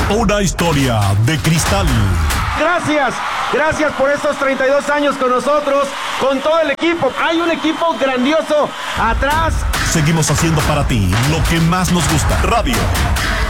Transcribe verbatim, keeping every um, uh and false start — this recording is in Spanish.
Una historia de cristal. Gracias, gracias por estos treinta y dos años con nosotros, con todo el equipo. Hay un equipo grandioso atrás. Seguimos haciendo para ti lo que más nos gusta. Radio